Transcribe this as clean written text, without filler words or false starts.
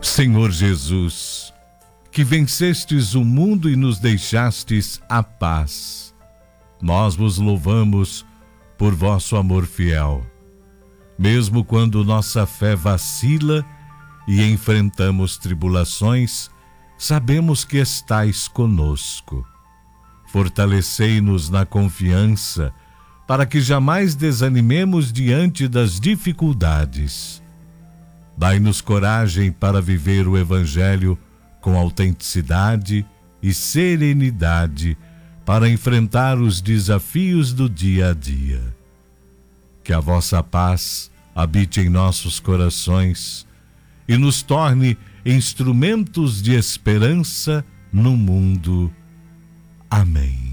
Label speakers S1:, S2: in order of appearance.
S1: Senhor Jesus, que vencestes o mundo e nos deixastes a paz, nós vos louvamos por vosso amor fiel. Mesmo quando nossa fé vacila e enfrentamos tribulações, sabemos que estais conosco. Fortalecei-nos na confiança, para que jamais desanimemos diante das dificuldades. Dai-nos coragem para viver o Evangelho com autenticidade e serenidade para enfrentar os desafios do dia a dia. Que a vossa paz habite em nossos corações e nos torne instrumentos de esperança no mundo. Amém.